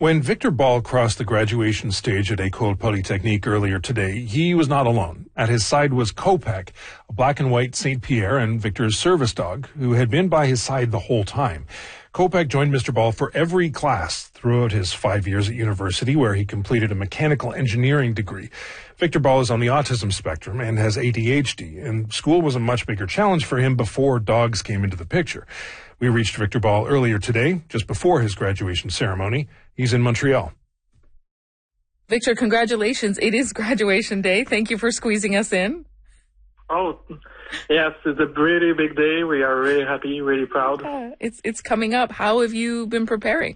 When Victor Ball crossed the graduation stage at École Polytechnique earlier today, he was not alone. At his side was Kopek, a black and white St. Pierre and Victor's service dog, who had been by his side the whole time. Kopek joined Mr. Ball for every class throughout his 5 years at university, where he completed a mechanical engineering degree. Victor Ball is on the autism spectrum and has ADHD, and school was a much bigger challenge for him before dogs came into the picture. We reached Victor Ball earlier today, just before his graduation ceremony. He's in Montreal. Victor, congratulations. It is graduation day. Thank you for squeezing us in. Oh, yes, it's a pretty big day. We are really happy, really proud. It's coming up. How have you been preparing?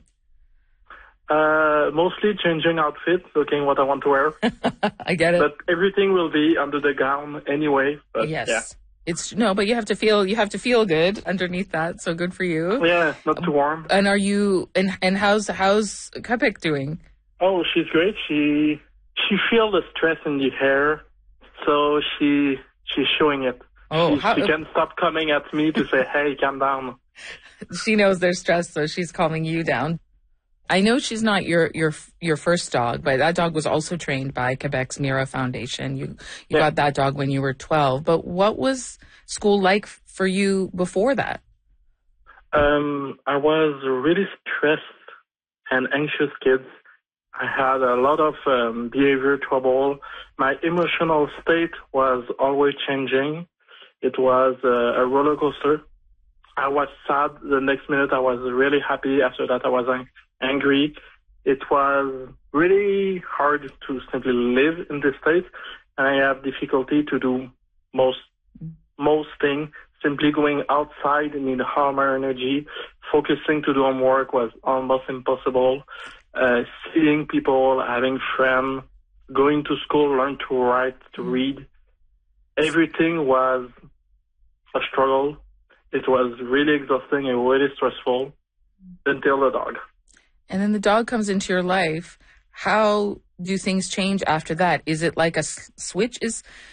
Mostly changing outfits, looking what I want to wear. I get it. But everything will be under the gown anyway. But yes. Yeah. But you have to feel good underneath that. So good for you. Yeah, not too warm. And are you and how's Kopek doing? Oh, she's great. She feels the stress in the hair, so she's showing it. Oh, she can't stop coming at me to say, "Hey, calm down." She knows there's stress, so she's calming you down. I know she's not your first dog, but that dog was also trained by Quebec's Mira Foundation. You got that dog when you were 12. But what was school like for you before that? I was really stressed and anxious kid. I had a lot of behavior trouble. My emotional state was always changing. It was a roller coaster. I was sad. The next minute I was really happy. After that I was angry. It was really hard to simply live in this state, and I have difficulty to do most things. Simply going outside and need higher energy. Focusing to do homework was almost impossible. Seeing people, having friends, going to school, learn to write, to read. Everything was a struggle. It was really exhausting and really stressful until the dog. And then the dog comes into your life. How do things change after that? Is it like a switch